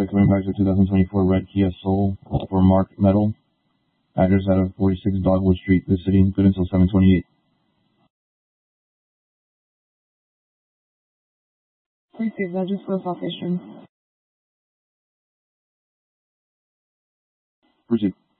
coming back to 2024 red Kia Soul for Mark Metal. Address out of 46 Dogwood Street, this city, good until 7/28. Received. That just goes off issue. Proceed.